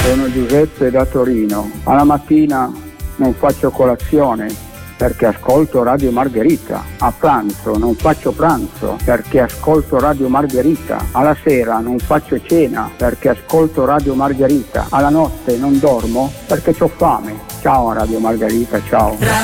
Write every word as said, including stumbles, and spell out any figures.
Sono Giuseppe da Torino. Alla mattina non faccio colazione perché ascolto Radio Margherita. A pranzo non faccio pranzo perché ascolto Radio Margherita. Alla sera non faccio cena perché ascolto Radio Margherita. Alla notte non dormo perché c'ho fame. Ciao Radio Margherita, ciao.